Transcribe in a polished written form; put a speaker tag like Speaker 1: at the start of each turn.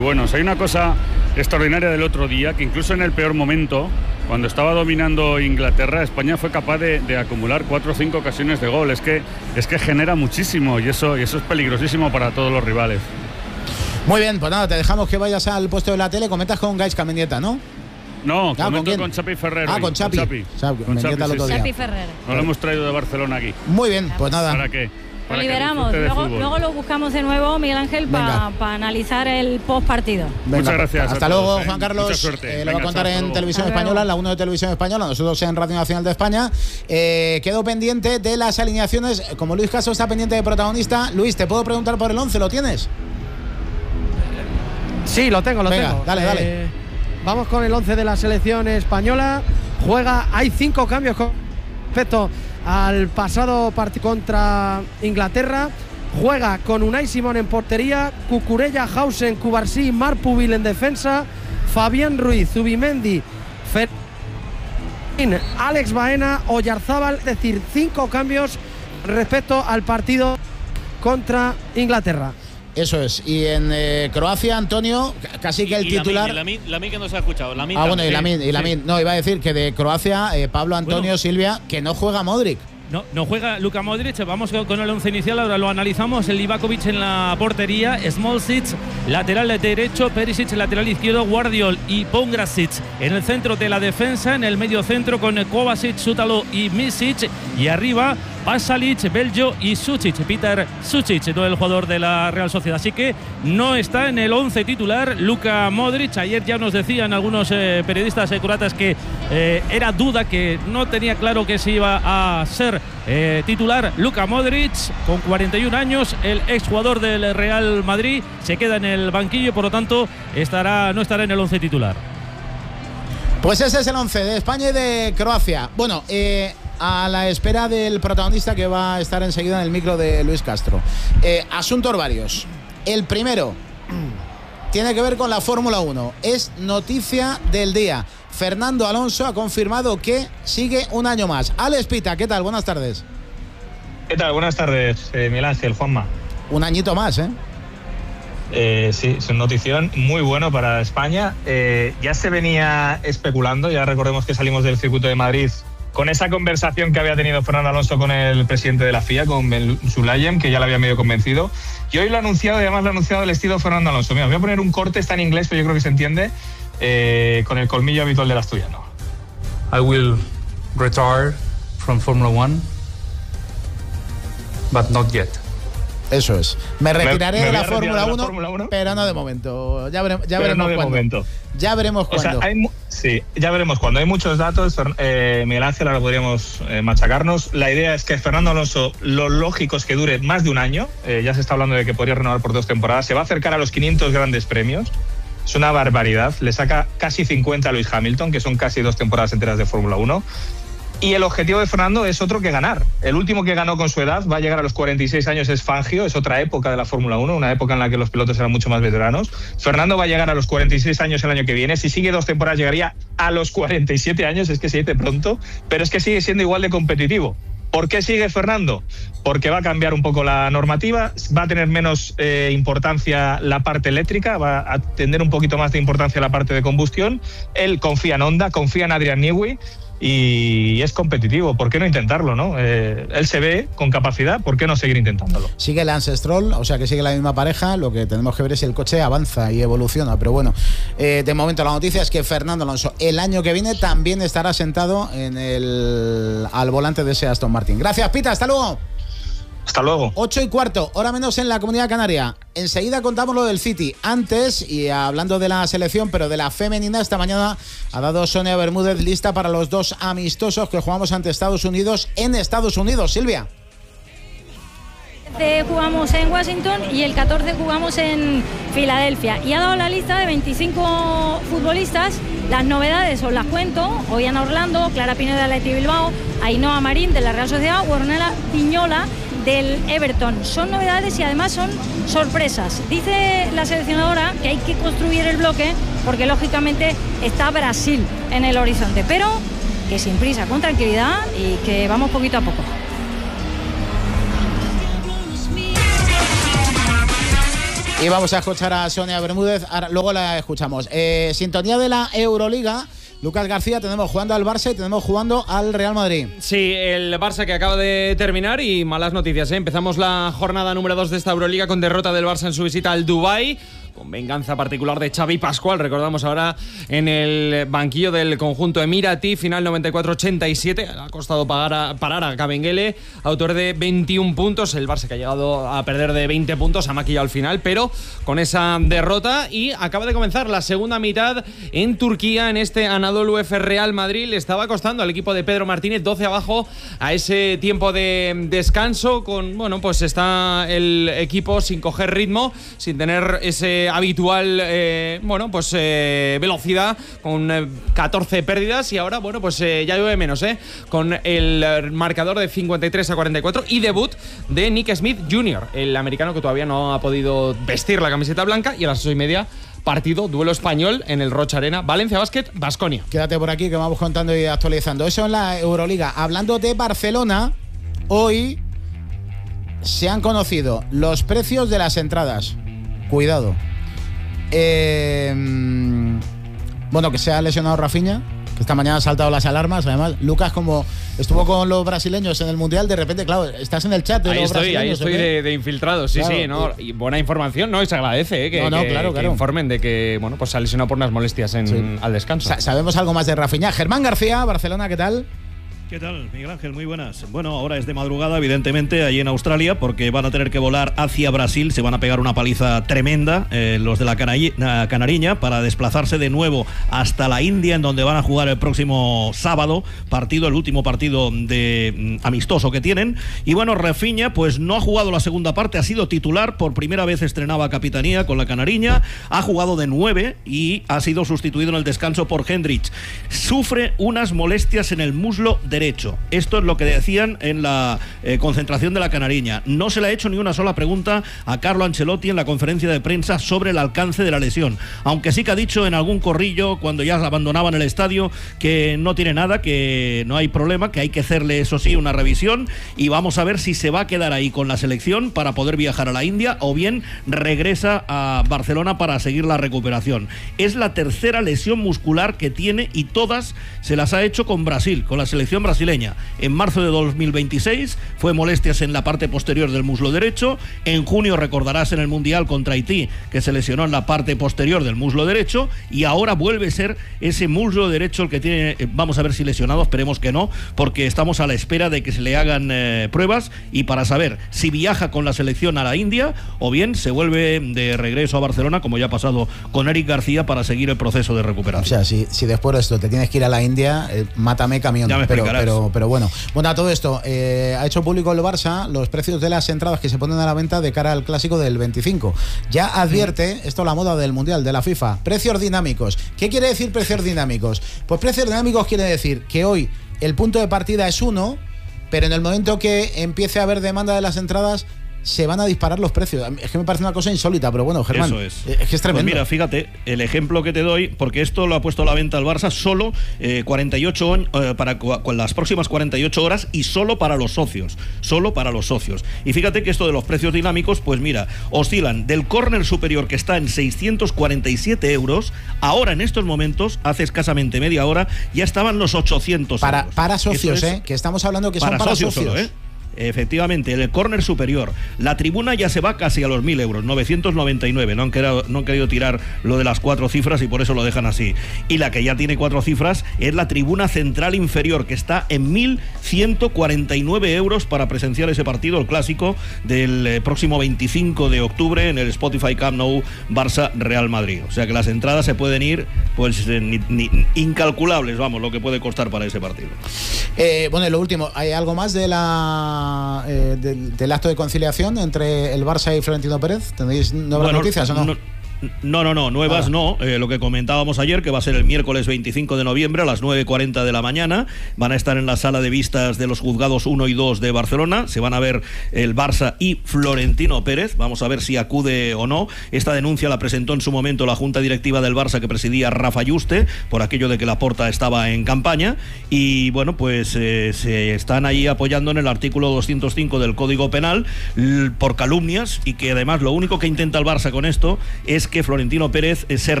Speaker 1: Bueno, hay una cosa extraordinaria del otro día, que incluso en el peor momento, cuando estaba dominando Inglaterra, España fue capaz de acumular 4 o 5 ocasiones de gol. Es que genera muchísimo y eso es peligrosísimo para todos los rivales.
Speaker 2: Muy bien, pues nada, te dejamos que vayas al puesto de la tele. Comentas con Gaisca Mendieta, ¿no?
Speaker 1: No, comento con Xapi Ferrer.
Speaker 2: Con Xapi.
Speaker 3: Xapi Ferrer.
Speaker 1: Nos lo hemos traído de Barcelona aquí.
Speaker 2: Muy bien, pues nada.
Speaker 1: ¿Para qué?
Speaker 3: Lo liberamos, luego lo buscamos de nuevo, Miguel Ángel, para analizar el post partido.
Speaker 1: Muchas gracias.
Speaker 2: Hasta luego, Juan Carlos. Lo va a contar en Televisión Española, la 1 de Televisión Española, nosotros en Radio Nacional de España. Quedo pendiente de las alineaciones. Como Luis Castro está pendiente de protagonista, Luis, ¿te puedo preguntar por el 11? ¿Lo tienes?
Speaker 4: Sí, lo tengo.
Speaker 2: Dale.
Speaker 4: Vamos con el 11 de la selección española. Hay 5 cambios con respecto al pasado partido contra Inglaterra. Juega con Unai Simón en portería, Cucurella, Hausen, Cubarsí, Marpubil en defensa, Fabián Ruiz, Zubimendi, Alex Baena, Oyarzábal. Es decir, 5 cambios respecto al partido contra Inglaterra.
Speaker 2: Eso es. Y en Croacia, Antonio, casi que el titular.
Speaker 5: Lamin que no se ha escuchado. Lamin
Speaker 2: bueno, y Lamin. No, iba a decir que de Croacia, Pablo Antonio Silvia, que no juega Modric.
Speaker 6: No juega Luka Modric. Vamos con el 11 inicial, ahora lo analizamos. El Livakovic en la portería, Smolcic lateral derecho, Perisic lateral izquierdo, Guardiol y Pongrasic en el centro de la defensa, en el medio centro con Kovacic, Sutalo y Misic, y arriba Pasalic, Beljo y Sučić, Petar Sučić, no el jugador de la Real Sociedad. Así que no está en el 11 titular Luka Modric. Ayer ya nos decían algunos periodistas croatas que era duda, que no tenía claro que se iba a ser titular Luka Modric. Con 41 años, el exjugador del Real Madrid se queda en el banquillo y por lo tanto no estará en el 11 titular.
Speaker 2: Pues ese es el 11 de España y de Croacia. Bueno, a la espera del protagonista, que va a estar enseguida en el micro de Luis Castro. Asuntos varios. El primero tiene que ver con la Fórmula 1. Es noticia del día. Fernando Alonso ha confirmado que sigue un año más. Alex Pita, ¿qué tal? Buenas tardes.
Speaker 7: ¿Qué tal? Buenas tardes, Miguel Ángel, Juanma.
Speaker 2: Un añito más,
Speaker 7: sí, es una notición muy bueno para España. Ya se venía especulando, ya recordemos que salimos del circuito de Madrid con esa conversación que había tenido Fernando Alonso con el presidente de la FIA, con Ben Sulayem, que ya lo había medio convencido. Y hoy lo ha anunciado, y además lo ha anunciado el estilo Fernando Alonso. Mira, voy a poner un corte, está en inglés, pero yo creo que se entiende, con el colmillo habitual del asturiano.
Speaker 8: I will retire from Formula 1, but not yet.
Speaker 2: Eso es. Me retiraré de la Fórmula 1, pero no de momento. Ya veremos cuándo. Ya veremos cuándo.
Speaker 7: Ya veremos cuándo. Hay muchos datos, Miguel Ángel, ahora podríamos machacarnos. La idea es que Fernando Alonso, lo lógico es que dure más de un año. Ya se está hablando de que podría renovar por 2 temporadas. Se va a acercar a los 500 grandes premios. Es una barbaridad. Le saca casi 50 a Lewis Hamilton, que son casi 2 temporadas enteras de Fórmula 1. Y el objetivo de Fernando es otro que ganar. El último que ganó con su edad va a llegar a los 46 años, es Fangio, es otra época de la Fórmula 1, una época en la que los pilotos eran mucho más veteranos. Fernando va a llegar a los 46 años el año que viene. Si sigue 2 temporadas llegaría a los 47 años, es que se dice pronto, pero es que sigue siendo igual de competitivo. ¿Por qué sigue Fernando? Porque va a cambiar un poco la normativa, va a tener menos importancia la parte eléctrica, va a tener un poquito más de importancia la parte de combustión. Él confía en Honda, confía en Adrian Newey, y es competitivo. ¿Por qué no intentarlo, no? Él se ve con capacidad, ¿por qué no seguir intentándolo?
Speaker 2: Sigue Lance Stroll, o sea que sigue la misma pareja. Lo que tenemos que ver es si el coche avanza y evoluciona. Pero bueno, de momento la noticia es que Fernando Alonso el año que viene también estará sentado al volante de ese Aston Martin. Gracias, Pita, hasta luego.
Speaker 7: Hasta luego.
Speaker 2: 8:15, hora menos en la Comunidad Canaria. Enseguida contamos lo del City. Antes, y hablando de la selección, pero de la femenina, esta mañana ha dado Sonia Bermúdez lista para los 2 amistosos que jugamos ante Estados Unidos en Estados Unidos. Silvia.
Speaker 3: Jugamos en Washington y el 14 jugamos en Filadelfia. Y ha dado la lista de 25 futbolistas. Las novedades os las cuento. Hoy en Orlando, Clara Pineda del Athletic Bilbao, Ainhoa Marín de la Real Sociedad, Ornella Piñola del Everton. Son novedades y además son sorpresas. Dice la seleccionadora que hay que construir el bloque porque lógicamente está Brasil en el horizonte, pero que sin prisa, con tranquilidad y que vamos poquito a poco.
Speaker 2: Y vamos a escuchar a Sonia Bermúdez, ahora, luego la escuchamos. Sintonía de la Euroliga. Lucas García, tenemos jugando al Barça y tenemos jugando al Real Madrid.
Speaker 5: Sí, el Barça que acaba de terminar y malas noticias, ¿eh? Empezamos la jornada número 2 de esta Euroliga con derrota del Barça en su visita al Dubái, con venganza particular de Xavi Pascual, recordamos ahora en el banquillo del conjunto Emirati, final 94-87, ha costado parar a Kabengele, autor de 21 puntos, el Barça que ha llegado a perder de 20 puntos, ha maquillado al final, pero con esa derrota, y acaba de comenzar la segunda mitad en Turquía, en este Anadolu Efes Real Madrid, le estaba costando al equipo de Pedro Martínez 12 abajo a ese tiempo de descanso, con, bueno, pues está el equipo sin coger ritmo, sin tener ese habitual velocidad, con 14 pérdidas, y ahora bueno pues ya llueve menos, con el marcador de 53-44 y debut de Nick Smith Jr., el americano que todavía no ha podido vestir la camiseta blanca, y a las 8:30 partido, duelo español en el Rocha Arena, Valencia Basket, Baskonia.
Speaker 2: Quédate por aquí que vamos contando y actualizando. Eso en la Euroliga. Hablando de Barcelona, hoy se han conocido los precios de las entradas. Cuidado. Bueno, que se ha lesionado Rafinha, que esta mañana ha saltado las alarmas. Además, Lucas, como estuvo con los brasileños en el Mundial, de repente, claro, estás en el chat de los brasileños.
Speaker 5: Ahí estoy de infiltrado, sí, claro, sí, ¿no? Y buena información, ¿no? Y se agradece, que informen de que, bueno, pues se ha lesionado por unas molestias al descanso.
Speaker 2: Sabemos algo más de Rafinha. Germán García, Barcelona, ¿qué tal?
Speaker 9: ¿Qué tal, Miguel Ángel? Muy buenas. Bueno, ahora es de madrugada, evidentemente, allí en Australia, porque van a tener que volar hacia Brasil. Se van a pegar una paliza tremenda los de la Canariña para desplazarse de nuevo hasta la India, en donde van a jugar el próximo sábado el último partido de amistoso que tienen. Y bueno, Rafinha pues no ha jugado la segunda parte, ha sido titular, por primera vez estrenaba capitanía con la Canariña, ha jugado de 9 y ha sido sustituido en el descanso por Hendricks. Sufre unas molestias en el muslo derecho. Esto es lo que decían en la concentración de la Canariña. No se le ha hecho ni una sola pregunta a Carlo Ancelotti en la conferencia de prensa sobre el alcance de la lesión, aunque sí que ha dicho en algún corrillo cuando ya abandonaban el estadio que no tiene nada, que no hay problema, que hay que hacerle eso sí una revisión, y vamos a ver si se va a quedar ahí con la selección para poder viajar a la India o bien regresa a Barcelona para seguir la recuperación. Es la tercera lesión muscular que tiene y todas se las ha hecho con Brasil, con la selección brasileña. En marzo de 2026 fue molestias en la parte posterior del muslo derecho. En junio, recordarás, en el Mundial contra Haití, que se lesionó en la parte posterior del muslo derecho, y ahora vuelve a ser ese muslo derecho el que tiene, vamos a ver si lesionado, esperemos que no, porque estamos a la espera de que se le hagan pruebas y para saber si viaja con la selección a la India o bien se vuelve de regreso a Barcelona, como ya ha pasado con Eric García, para seguir el proceso de recuperación.
Speaker 2: O sea, si después de esto te tienes que ir a la India, mátame camión.
Speaker 9: Ya me explicarás.
Speaker 2: Pero bueno, a todo esto, ha hecho público el Barça los precios de las entradas que se ponen a la venta de cara al clásico del 25. Ya advierte, esto la moda del Mundial, de la FIFA, precios dinámicos. ¿Qué quiere decir precios dinámicos? Pues precios dinámicos quiere decir que hoy el punto de partida es 1, pero en el momento que empiece a haber demanda de las entradas, se van a disparar los precios. Es que me parece una cosa insólita, pero bueno, Germán,
Speaker 9: eso es
Speaker 2: que es tremendo.
Speaker 9: Pues mira, fíjate, el ejemplo que te doy, porque esto lo ha puesto a la venta el Barça solo 48 para las próximas 48 horas y solo para los socios. Y fíjate que esto de los precios dinámicos, pues mira, oscilan del córner superior, que está en 647 euros, ahora en estos momentos, hace escasamente media hora, ya estaban los 800 euros.
Speaker 2: Para socios, que estamos hablando que son para socios. Solo,
Speaker 9: Efectivamente, el córner superior. La tribuna ya se va casi a los 1.000 euros, 999. No han querido tirar lo de las 4 cifras y por eso lo dejan así. Y la que ya tiene 4 cifras es la tribuna central inferior, que está en 1.149 euros para presenciar ese partido, el clásico del próximo 25 de octubre en el Spotify Camp Nou Barça Real Madrid. O sea que las entradas se pueden ir pues incalculables, vamos, lo que puede costar para ese partido.
Speaker 2: Bueno, y lo último, ¿hay algo más de del acto de conciliación entre el Barça y Florentino Pérez? ¿Tenéis nuevas noticias o no?
Speaker 9: No, nuevas no. Lo que comentábamos ayer, que va a ser el miércoles 25 de noviembre a las 9:40 de la mañana. Van a estar en la sala de vistas de los juzgados 1 y 2 de Barcelona. Se van a ver el Barça y Florentino Pérez. Vamos a ver si acude o no. Esta denuncia la presentó en su momento la Junta Directiva del Barça, que presidía Rafa Yuste, por aquello de que Laporta estaba en campaña. Y bueno, pues se están ahí apoyando en el artículo 205 del Código Penal por calumnias, y que además lo único que intenta el Barça con esto es que Florentino Pérez se